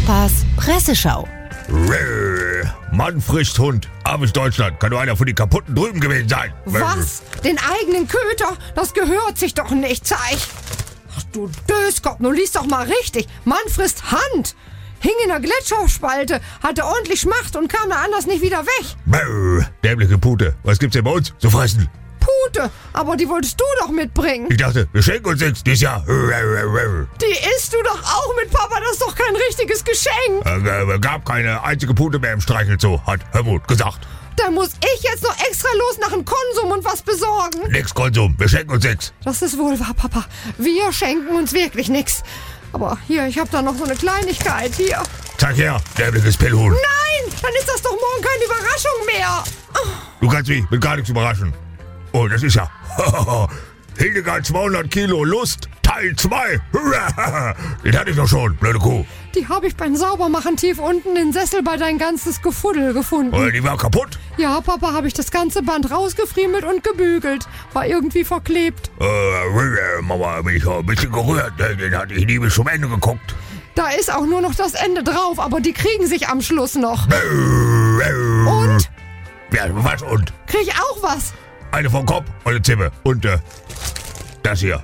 Papas Presseschau. Mann frischt Hund. Armes Deutschland. Kann nur einer von den kaputten drüben gewesen sein. Was? Den eigenen Köter? Das gehört sich doch nicht, zeig. Ach du Döskopf, nun lies doch mal richtig. Mann frisst Hand. Hing in der Gletscherspalte, hatte ordentlich Schmacht und kam da anders nicht wieder weg. Dämliche Pute. Was gibt's denn bei uns zu fressen? Pute, aber die wolltest du doch mitbringen. Ich dachte, wir schenken uns nichts dieses Jahr. Die isst du doch auch mit, Papa, das ist doch kein richtiges Geschenk. Gab keine einzige Pute mehr im Streichelzoo, hat Helmut gesagt. Dann muss ich jetzt noch extra los nach dem Konsum und was besorgen. Nix Konsum, wir schenken uns nichts. Das ist wohl wahr, Papa. Wir schenken uns wirklich nichts. Aber hier, ich hab da noch so eine Kleinigkeit hier. Zeig her, dämliches Pillhuhn. Nein, dann ist das doch morgen keine Überraschung mehr. Du kannst mich mit gar nichts überraschen. Oh, das ist ja Hildegard 200 Kilo Lust, Teil 2. Den hatte ich doch schon, blöde Kuh. Die habe ich beim Saubermachen tief unten im Sessel bei dein ganzes Gefuddel gefunden. Die war kaputt. Ja, Papa, habe ich das ganze Band rausgefriemelt und gebügelt. War irgendwie verklebt. Mama, bin ich auch ein bisschen gerührt. Den hatte ich nie bis zum Ende geguckt. Da ist auch nur noch das Ende drauf, aber die kriegen sich am Schluss noch. Und? Ja, was und? Krieg ich auch was? Eine vom Kopf und eine Zimmer. Und das hier.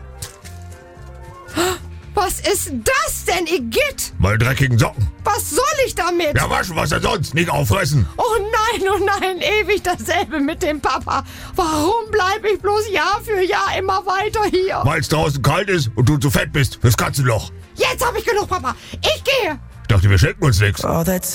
Was ist das denn, Igitt? Meine dreckigen Socken. Was soll ich damit? Ja, waschen, was denn sonst? Nicht auffressen. Oh nein, ewig dasselbe mit dem Papa. Warum bleibe ich bloß Jahr für Jahr immer weiter hier? Weil es draußen kalt ist und du zu fett bist fürs Katzenloch. Jetzt habe ich genug, Papa. Ich gehe. Ich dachte, wir schenken uns nichts. Oh, that's